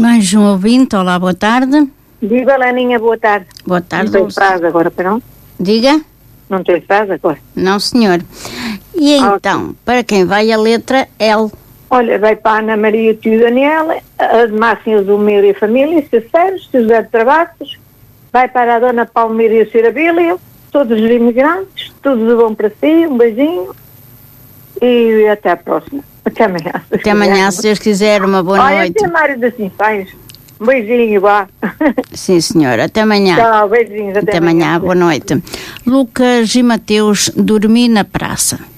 Mais um ouvinte, olá, boa tarde. Diga, Leninha, boa tarde. Boa tarde. Não tem frase agora, para não? Diga? Não tem frase agora? Não, senhor. E então, para quem vai a letra L? Olha, vai para a Ana Maria e o tio Daniela, a Márcia Zulmira e a família, Sr. Sérgio, José de Travassos, vai para a Dona Palmeira e a Sra. Bíblia, todos os imigrantes, tudo de bom para si, um beijinho e até a próxima. Até amanhã. Até amanhã, se Deus quiser, uma boa noite. Olha, Mário da Sinfãs. Um beijinho, vá. Sim, senhora. Até amanhã. Tchau, beijinhos. Até amanhã, boa noite. Lucas e Mateus, dormi na praça.